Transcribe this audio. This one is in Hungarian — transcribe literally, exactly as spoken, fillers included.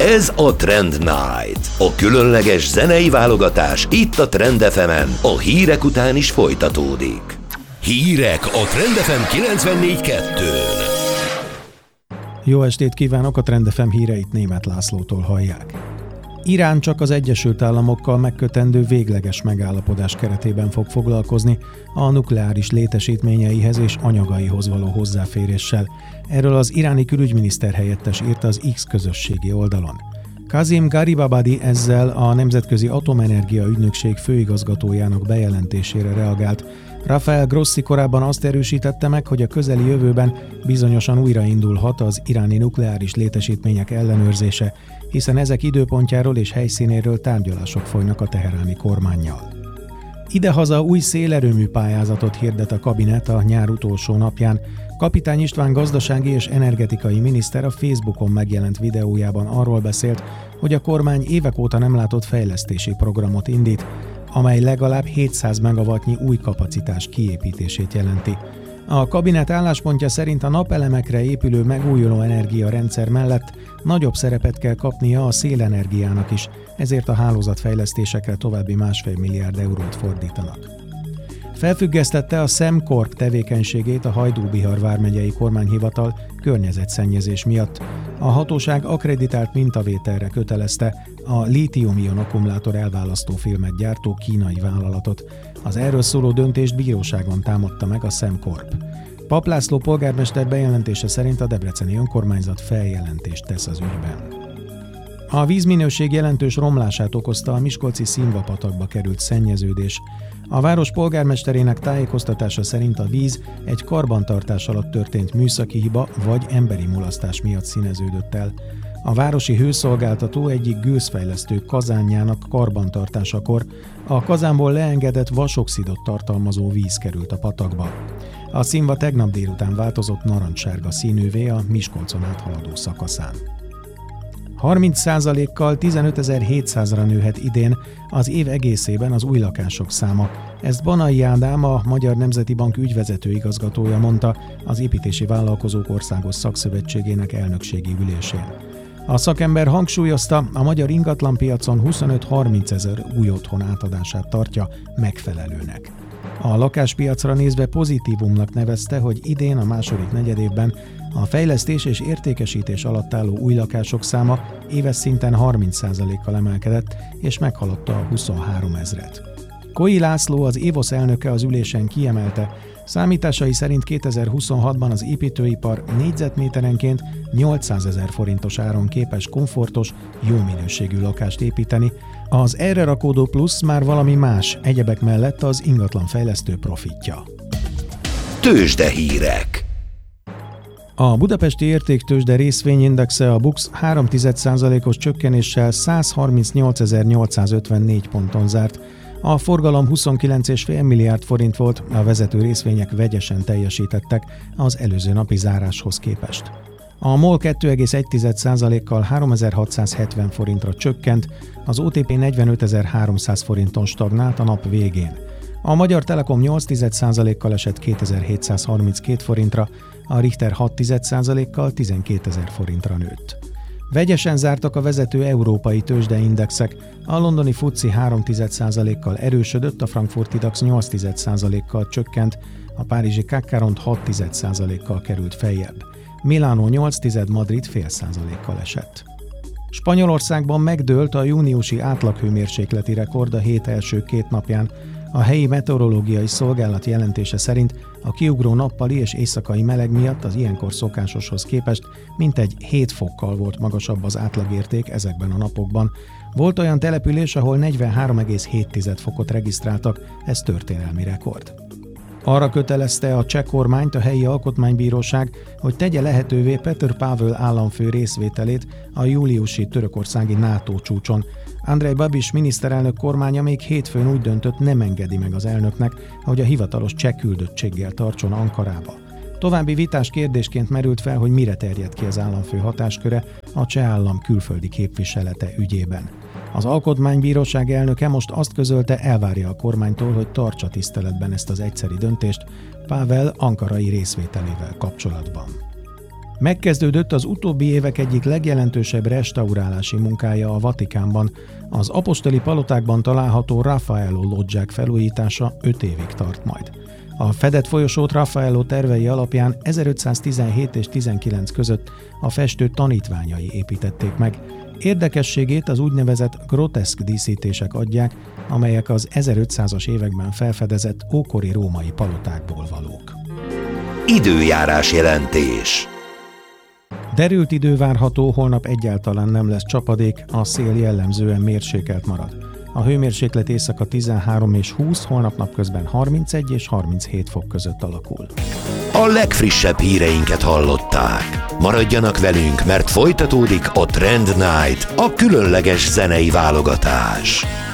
Ez a Trend Night, a különleges zenei válogatás itt a Trend ef emen, a hírek után is folytatódik. Hírek a Trend ef em kilencvennégy kettőn. Jó estét kívánok, a Trend ef em híreit Németh Lászlótól hallják. Irán csak az Egyesült Államokkal megkötendő végleges megállapodás keretében fog foglalkozni a nukleáris létesítményeihez és anyagaihoz való hozzáféréssel. Erről az iráni külügyminiszter helyettes írt az X közösségi oldalon. Kazim Garibabadi ezzel a Nemzetközi Atomenergia Ügynökség főigazgatójának bejelentésére reagált. Rafael Grossi korábban azt erősítette meg, hogy a közeli jövőben bizonyosan újraindulhat az iráni nukleáris létesítmények ellenőrzése, hiszen ezek időpontjáról és helyszínéről tárgyalások folynak a teheráni kormánnyal. Idehaza új szélerőmű pályázatot hirdet a kabinet a nyár utolsó napján. Kapitány István gazdasági és energetikai miniszter a Facebookon megjelent videójában arról beszélt, hogy a kormány évek óta nem látott fejlesztési programot indít, amely legalább hétszáz megawattnyi új kapacitás kiépítését jelenti. A kabinet álláspontja szerint a napelemekre épülő megújuló energiarendszer mellett nagyobb szerepet kell kapnia a szélenergiának is, ezért a hálózatfejlesztésekre további másfél milliárd eurót fordítanak. Felfüggesztette a Sembcorp tevékenységét a Hajdú-Bihar vármegyei kormányhivatal környezetszennyezés miatt. A hatóság akkreditált mintavételre kötelezte a lítium-ion akkumulátor elválasztó filmet gyártó kínai vállalatot. Az erről szóló döntést bíróságon támadta meg a Sembcorp. Papp László polgármester bejelentése szerint a debreceni önkormányzat feljelentést tesz az ügyben. A vízminőség jelentős romlását okozta a miskolci Szilvapatakba került szennyeződés. A város polgármesterének tájékoztatása szerint a víz egy karbantartás alatt történt műszaki hiba vagy emberi mulasztás miatt színeződött el. A városi hőszolgáltató egyik gőzfejlesztő kazánjának karbantartásakor a kazánból leengedett vasoxidot tartalmazó víz került a patakba. A Szilva tegnap délután változott narancssárga színűvé a Miskolcon áthaladó szakaszán. harminc százalékkal tizenötezer-hétszázra nőhet idén az év egészében az új lakások száma. Ezt Banai Ádám, a Magyar Nemzeti Bank ügyvezető igazgatója mondta az Építési Vállalkozók Országos Szakszövetségének elnökségi ülésén. A szakember hangsúlyozta, a magyar ingatlanpiacon huszonöt-harminc ezer új otthon átadását tartja megfelelőnek. A lakáspiacra nézve pozitívumnak nevezte, hogy idén a második negyedévben a fejlesztés és értékesítés alatt álló új lakások száma éves szinten harminc százalékkal emelkedett, és meghaladta a huszonhárom ezret. Koi László, az évosz elnöke az ülésen kiemelte, számításai szerint kétezer-huszonhatban az építőipar négyzetméterenként nyolcszázezer forintos áron képes komfortos, jó minőségű lakást építeni. Az erre rakódó plusz már valami más, egyebek mellett az ingatlanfejlesztő profitja. Tőzsdehírek. A budapesti értéktőzsde részvényindexe a BUX három egész egy százalékos csökkenéssel százharmincnyolcezer-nyolcszázötvennégy ponton zárt. A forgalom huszonkilenc egész öt milliárd forint volt, a vezető részvények vegyesen teljesítettek az előző napi záráshoz képest. A MOL két egész egy százalékkal háromezer-hatszázhetven forintra csökkent, az o té pé negyvenötezer-háromszáz forinton stagnált a nap végén. A Magyar Telekom nyolc egész egy százalékkal esett kétezer-hétszázharminckét forintra, a Richter hat egész egy százalékkal tizenkétezer forintra nőtt. Vegyesen zártak a vezető európai tőzsdeindexek, a londoni futszi három egész egy százalékkal erősödött, a frankfurti DAX nyolc egész egy százalékkal csökkent, a párizsi cé á cé Karont hat egész egy százalékkal került feljebb. Milánó nyolc egész egy, Madrid fél százalékkal esett. Spanyolországban megdőlt a júniusi átlaghőmérsékleti rekord a hét első két napján. A helyi meteorológiai szolgálat jelentése szerint a kiugró nappali és éjszakai meleg miatt az ilyenkor szokásoshoz képest mintegy hét fokkal volt magasabb az átlagérték ezekben a napokban. Volt olyan település, ahol negyvenhárom egész hét fokot regisztráltak, ez történelmi rekord. Arra kötelezte a cseh kormányt a helyi alkotmánybíróság, hogy tegye lehetővé Petr Pavel államfő részvételét a júliusi törökországi NATO csúcson. Andrej Babis miniszterelnök kormánya még hétfőn úgy döntött, nem engedi meg az elnöknek, hogy a hivatalos cseh küldöttséggel tartson Ankarába. További vitás kérdésként merült fel, hogy mire terjed ki az államfő hatásköre a cseh állam külföldi képviselete ügyében. Az Alkotmánybíróság elnöke most azt közölte, elvárja a kormánytól, hogy tartsa tiszteletben ezt az egyszeri döntést Pavel ankarai részvételével kapcsolatban. Megkezdődött az utóbbi évek egyik legjelentősebb restaurálási munkája a Vatikánban. Az apostoli palotákban található Raffaello loggiák felújítása öt évig tart majd. A fedett folyosót Raffaello tervei alapján ezerötszáztizenhét és tizenkilenc között a festő tanítványai építették meg. Érdekességét az úgynevezett groteszk díszítések adják, amelyek az ezerötszázas években felfedezett ókori római palotákból valók. Időjárás jelentés. Derült idő várható, holnap egyáltalán nem lesz csapadék, a szél jellemzően mérsékelt marad. A hőmérséklet éjszaka tizenhárom és húsz, holnap napközben harmincegy és harminchét fok között alakul. A legfrissebb híreinket hallották. Maradjanak velünk, mert folytatódik a Trend Night, a különleges zenei válogatás.